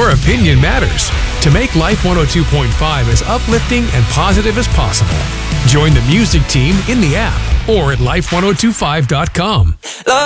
Your opinion matters. To make Life 102.5 as uplifting and positive as possible, join the music team in the app or at life1025.com.